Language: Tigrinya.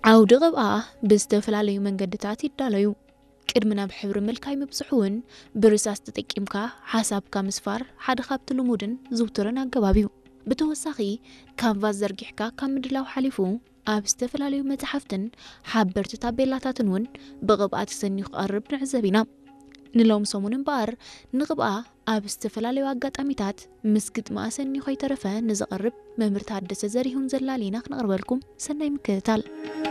عود غبقة بستفلالي منقدتات يداليو ቅድምና ብሕብሪ መልካይ ምብጽሑን ብርሳስ ተጠቂምካ ሓሳብካ ምስፋር ሓደ ካብቲ ልሙድን ዝውትርን ኣገባብ እዩ ብተወሳኺ ካንቫስ ዘርጊሕካ ካብ ምድላው ሓሊፉ ኣብ ዝተፈላለዩ መጽሓፍትን ሓበርቲ ታቤላታትን እውን ብቕብኣት ሰኒኹ ቀርብ ንዕዘብ ኢና ንሎም ሰሙን እምበር ንቕብኣ ኣብ ዝተፈላለዩ ኣጋጣሚታት ምስ ግጥማ ሰኒኹ ይተረፈ ንዘቐርብ መምህር ታደሰ ዘሪሁን ዘላሊና ክንቅርበልኩም ሰናይ ምክትታል